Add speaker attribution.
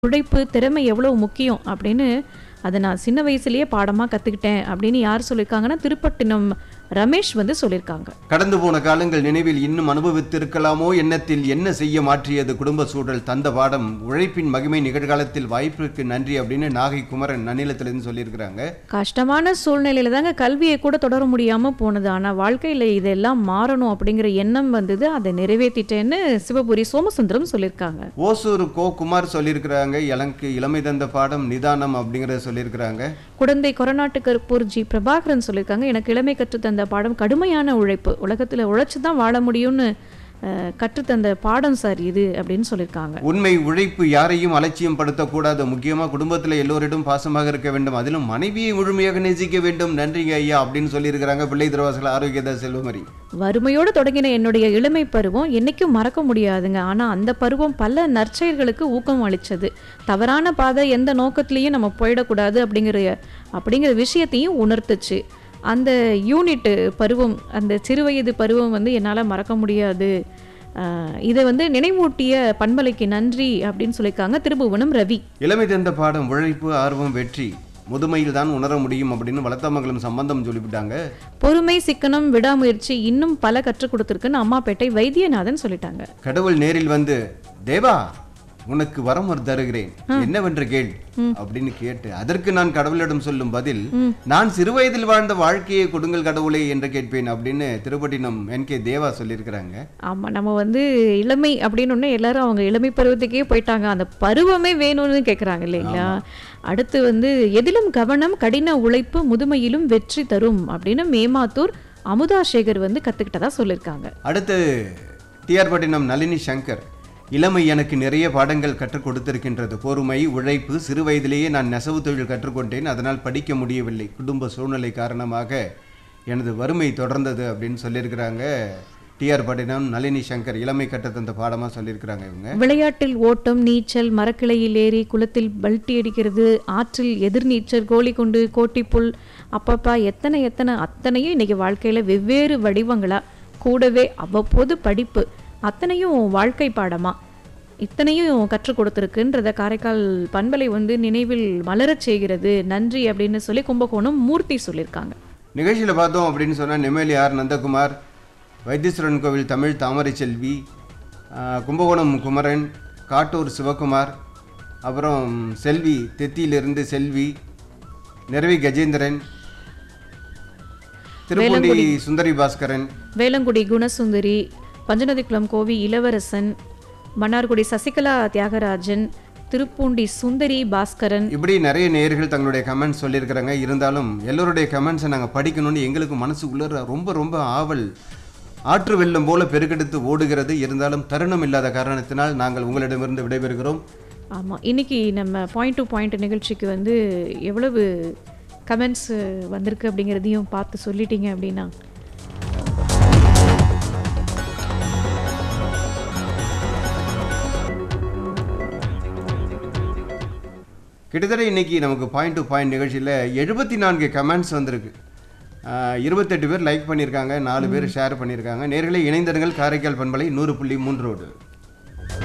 Speaker 1: உழைப்பு, திறமை எவ்வளவு முக்கியம் அப்படின்னு அதை நான் சின்ன வயசுலயே பாடமா கத்துக்கிட்டேன் அப்படின்னு யார் சொல்லியிருக்காங்கன்னா, திருப்பட்டினம் ரமேஷ் வந்து சொல்லியிருக்காங்க.
Speaker 2: கடந்து போன காலங்கள் நினைவில் இன்னும் அனுபவித்திருக்கலாமோ, எண்ணத்தில் என்ன செய்ய மாற்றியது குடும்ப சூழல் தந்த பாடம், உழைப்பின் மகிமை நிகழ்காலத்தில் வாய்ப்பிற்கு நன்றி அப்படின்னு நாகை குமரன் நன்னிலத்திலிருந்து சொல்லியிருக்கிறாங்க.
Speaker 1: கஷ்டமான சூழ்நிலையில தாங்க கல்வியை கூட தொடர முடியாம போனது. ஆனா வாழ்க்கையில இதெல்லாம் மாறணும் அப்படிங்கிற எண்ணம் வந்தது, அதை நிறைவேற்றிட்டேன்னு சிவபுரி சோமசுந்தரம் சொல்லியிருக்காங்க.
Speaker 2: ஓசூர் கோ குமார் சொல்லியிருக்கிறாங்க. எனக்கு இளமை தந்த பாடம் நிதானம் அப்படிங்கறத சொல்லியிருக்கிறாங்க.
Speaker 1: குடந்தை கொரநாட்டு கருப்பூர் ஜி பிரபாகரன் சொல்லியிருக்காங்க. எனக்கு இளமை கற்றுத்தந்த பாடம் கடுமையான உழைப்பு, உலகத்துல உழைச்சுதான் வாழ முடியும்னு கற்றுத்தந்த பாடம் சார் இது அப்படின்னு சொல்லியிருக்காங்க.
Speaker 2: உண்மை, உழைப்பு யாரையும் அலட்சியம் படுத்தக்கூடாது. முக்கியமா குடும்பத்துல எல்லோரிடம் பாசமாக இருக்க வேண்டும், அதிலும் மனைவியை முழுமையாக நேசிக்க வேண்டும். நன்றிங்க ஐயா அப்படின்னு சொல்லியிருக்கிறாங்க. பிள்ளை திருவாசல் ஆரோக்கியதா செல்வமரி.
Speaker 1: வறுமையோடு தொடங்கின என்னுடைய இளமை பருவம் என்னைக்கும் மறக்க முடியாதுங்க. ஆனா அந்த பருவம் பல நற்செயல்களுக்கு ஊக்கம் அளிச்சது. தவறான பாதை எந்த நோக்கத்திலையும் நம்ம போயிடக்கூடாது அப்படிங்கிற விஷயத்தையும் உணர்த்துச்சு. அந்த யூனிட் பருவம், அந்த சிறுவயது பருவம் வந்து என்னால் மறக்க முடியாது. இதை வந்து நினைவூட்டிய பண்பலைக்கு நன்றி அப்படின்னு சொல்லியிருக்காங்க திருபுவனம் ரவி.
Speaker 2: இளமை தந்த பாடம் உழைப்பு, ஆர்வம், வெற்றி முதுமையில் தான் உணர முடியும் அப்படின்னு வளர்த்தமங்கலம் சம்பந்தம் சொல்லிவிட்டாங்க.
Speaker 1: பொறுமை, சிக்கனம், விடாமுயற்சி இன்னும் பல கற்றுக் கொடுத்துருக்குன்னு அம்மாப்பேட்டை வைத்தியநாதன் சொல்லிட்டாங்க.
Speaker 2: கடவுள் நேரில் வந்து, தேவா உனக்கு வரம் ஒரு தருகிறேன், என்னவென்று கேள் அப்படின்னு கேட்டு அதற்கு நான் கடவுளிடம் சொல்லும் பதில், நான் சிறுவயதில் வாழ்ந்த வாழ்க்கையை கொடுங்கள் கடவுளே என்று கேட்பேன் அப்படின்னு திருப்பட்டினம் NK தேவா சொல்லியிருக்கிறாங்க.
Speaker 1: ஆமா, நம்ம வந்து இளமை அப்படின்னு எல்லாரும் அவங்க இளமை பருவத்துக்கே போயிட்டாங்க. அந்த பருவமே வேணும்னு கேட்குறாங்க இல்லைங்களா? அடுத்து வந்து எதிலும் கவனம், கடின உழைப்பு முதுமையிலும் வெற்றி தரும் அப்படின்னு மேமாத்தூர் அமுதா சேகர் வந்து கத்துக்கிட்டதா சொல்லியிருக்காங்க.
Speaker 2: அடுத்து டிஆர் பட்டினம் நளினி சங்கர், இளமை எனக்கு நிறைய பாடங்கள் கற்றுக் கொடுத்திருக்கின்றது. பொறுமை, உழைப்பு, சிறு வயதிலேயே நான் நெசவு தொழில் கற்றுக்கொண்டேன், அதனால் படிக்க முடியவில்லை. குடும்ப சூழ்நிலை காரணமாக எனது வறுமை தொடர்ந்தது அப்படின்னு சொல்லியிருக்கிறாங்க. டிஆர் பட்டினம் நளினி சங்கர் இளமை கற்றுத்தந்த பாடமா சொல்லியிருக்கிறாங்க. இவங்க
Speaker 1: விளையாட்டில் ஓட்டம், நீச்சல், மரக்கிளையில் ஏறி குளத்தில் பல்ட்டி அடிக்கிறது, ஆற்றில் எதிர்நீச்சல், கோழி குண்டு, கோட்டிப்புல், அப்பப்பா எத்தனை அத்தனையும் இன்னைக்கு வாழ்க்கையில வெவ்வேறு வடிவங்களா, கூடவே அவ்வப்போது படிப்பு, அத்தனையும் வாழ்க்கை பாடமா இத்தனையும் கற்றுக் கொடுத்துருக்குன்றத காரைக்கால் பண்பலை வந்து நினைவில் மலரச் செய்கிறது. நன்றி அப்படின்னு சொல்லி கும்பகோணம் மூர்த்தி சொல்லியிருக்காங்க.
Speaker 2: நிகழ்ச்சியில் பார்த்தோம் அப்படின்னு சொன்னால் நெம்மேலி ஆர் நந்தகுமார், வைத்தீஸ்வரன் கோவில் தமிழ் தாமரை செல்வி, கும்பகோணம் குமரன், காட்டூர் சிவகுமார், அப்புறம் செல்வி தெத்தியிலிருந்து செல்வி, நிறவி கஜேந்திரன், திருப்பூண்டி சுந்தரி பாஸ்கரன்,
Speaker 1: வேளங்குடி குணசுந்தரி, பஞ்சநதிக்குளம் கோவி இளவரசன், மன்னார்குடி சசிகலா தியாகராஜன், திருப்பூண்டி சுந்தரி பாஸ்கரன்,
Speaker 2: இப்படி நிறைய நேயர்கள் தங்களுடைய கமெண்ட்ஸ் சொல்லியிருக்கிறாங்க. இருந்தாலும் எல்லோருடைய கமெண்ட்ஸை நாங்கள் படிக்கணும்னு எங்களுக்கு மனசுக்குள்ள ரொம்ப ரொம்ப ஆவல், ஆற்று வெள்ளம் போல பெருக்கெடுத்து ஓடுகிறது. இருந்தாலும் தருணம் இல்லாத காரணத்தினால் நாங்கள் உங்களிடமிருந்து விடைபெறுகிறோம்.
Speaker 1: ஆமாம், இன்னைக்கு நம்ம பாயிண்ட் டு பாயிண்ட் நிகழ்ச்சிக்கு வந்து எவ்வளவு கமெண்ட்ஸ் வந்திருக்கு அப்படிங்கிறதையும் பார்த்து சொல்லிட்டீங்க அப்படின்னா
Speaker 2: கிட்டத்தட்ட இன்னைக்கு நமக்கு பாயிண்ட் டு பாயிண்ட் நிகழ்ச்சியில் 74 கமெண்ட்ஸ் வந்திருக்கு. 28 பேர் லைக் பண்ணியிருக்காங்க, 4 பேர் ஷேர் பண்ணியிருக்காங்க. நேர்களை இணைந்தர்கள் காரைக்கால் பண்பலை 100.3.